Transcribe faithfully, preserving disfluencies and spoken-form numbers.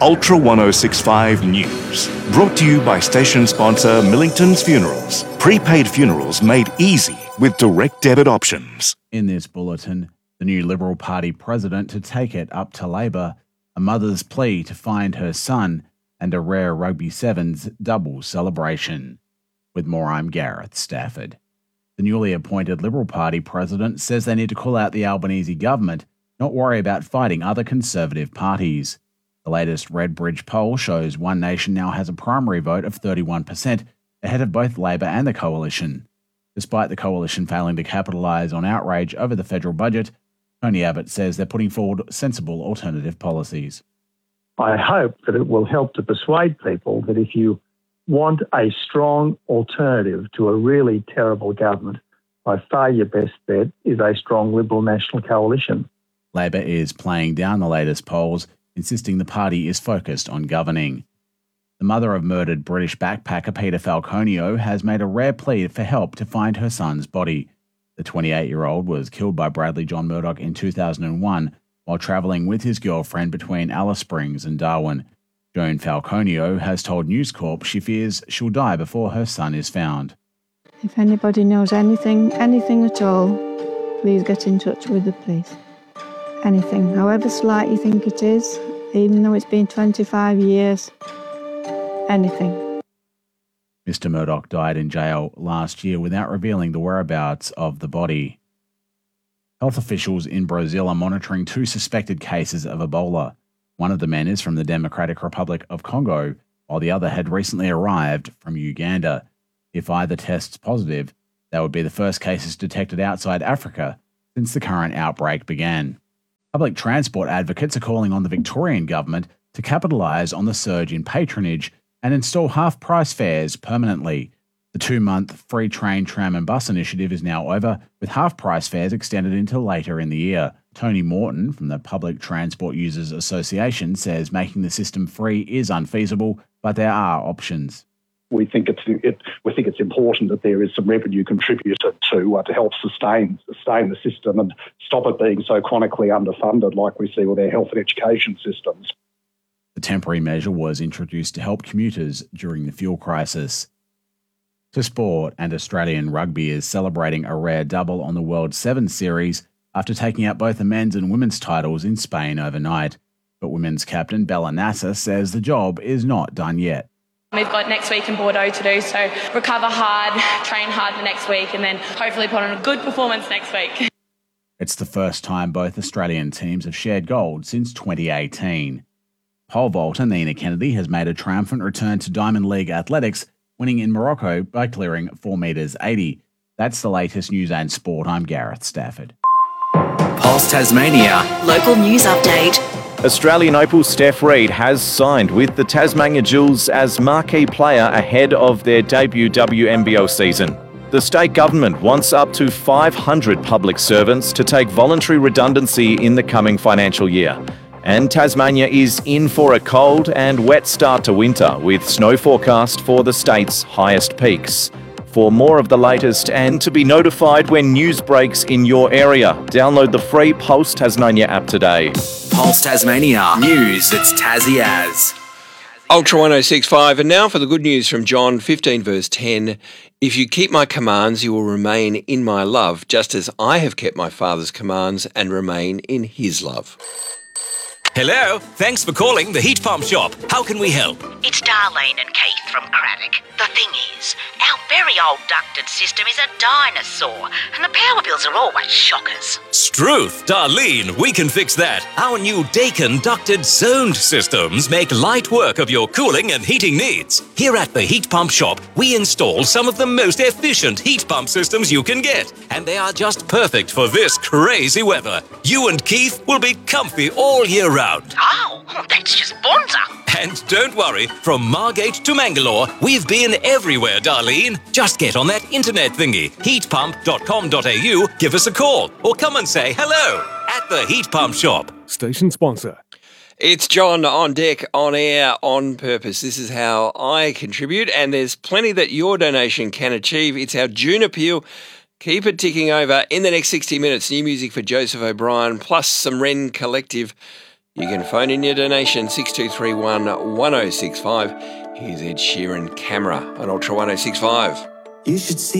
Ultra ten sixty-five News. Brought to you by station sponsor Millington's Funerals. Prepaid funerals made easy with direct debit options. In this bulletin, the new Liberal Party president to take it up to Labor, a mother's plea to find her son, and a rare Rugby Sevens double celebration. With more, I'm Gareth Stafford. The newly appointed Liberal Party president says they need to call out the Albanese government, not worry about fighting other Conservative parties. The latest Redbridge poll shows One Nation now has a primary vote of thirty-one percent, ahead of both Labor and the Coalition. Despite the Coalition failing to capitalise on outrage over the federal budget, Tony Abbott says they're putting forward sensible alternative policies. I hope that it will help to persuade people that if you want a strong alternative to a really terrible government, by far your best bet is a strong Liberal National Coalition. Labor is playing down the latest polls, insisting the party is focused on governing. The mother of murdered British backpacker Peter Falconio has made a rare plea for help to find her son's body. The twenty-eight-year-old was killed by Bradley John Murdoch in two thousand one while travelling with his girlfriend between Alice Springs and Darwin. Joan Falconio has told News Corp she fears she'll die before her son is found. If anybody knows anything, anything at all, please get in touch with the police. Anything, however slight you think it is, even though it's been twenty-five years, anything. Mister Murdoch died in jail last year without revealing the whereabouts of the body. Health officials in Brazil are monitoring two suspected cases of Ebola. One of the men is from the Democratic Republic of Congo, while the other had recently arrived from Uganda. If either tests positive, they would be the first cases detected outside Africa since the current outbreak began. Public transport advocates are calling on the Victorian government to capitalise on the surge in patronage and install half-price fares permanently. The two-month free train, tram and bus initiative is now over, with half-price fares extended into later in the year. Tony Morton from the Public Transport Users Association says making the system free is unfeasible, but there are options. We think it's it, we think it's important that there is some revenue contributed to uh, to help sustain sustain the system and stop it being so chronically underfunded like we see with our health and education systems. The temporary measure was introduced to help commuters during the fuel crisis. To sport, and Australian rugby is celebrating a rare double on the World Sevens Series after taking out both the men's and women's titles in Spain overnight. But women's captain Bella Nasser says the job is not done yet. We've got next week in Bordeaux to do, so recover hard, train hard the next week, and then hopefully put on a good performance next week. It's the first time both Australian teams have shared gold since twenty eighteen. Pole vaulter Nina Kennedy has made a triumphant return to Diamond League athletics, winning in Morocco by clearing four metres eighty. That's the latest news and sport. I'm Gareth Stafford. Pulse Tasmania. Local news update. Australian Opal Steph Reid has signed with the Tasmania Jewels as marquee player ahead of their debut W N B L season. The state government wants up to five hundred public servants to take voluntary redundancy in the coming financial year. And Tasmania is in for a cold and wet start to winter, with snow forecast for the state's highest peaks. For more of the latest and to be notified when news breaks in your area, download the free Pulse Tasmania app today. Pulse Tasmania. News it's Tassie as. Ultra ten sixty-five, and now for the good news from John fifteen verse ten. If you keep my commands, you will remain in my love, just as I have kept my Father's commands and remain in his love. Hello, thanks for calling the Heat Pump Shop. How can we help? It's Darlene and Keith from Craddock. The thing is, our very old ducted system is a dinosaur, and the power bills are always shockers. Struth, Darlene, we can fix that. Our new Daikin ducted zoned systems make light work of your cooling and heating needs. Here at the Heat Pump Shop, we install some of the most efficient heat pump systems you can get, and they are just perfect for this crazy weather. You and Keith will be comfy all year round. Oh, that's just bonza. And don't worry, from Margate to Mangalore, we've been everywhere, Darlene. Just get on that internet thingy, heat pump dot com dot a u, give us a call, or come and say hello at the Heat Pump Shop. Station sponsor. It's John on deck, on air, on purpose. This is how I contribute, and there's plenty that your donation can achieve. It's our June appeal. Keep it ticking over. In the next sixty minutes, new music for Joseph O'Brien, plus some Wren Collective You can phone in your donation, six two three one, one oh six five. Here's Ed Sheeran, Camera on Ultra one oh six five. You should see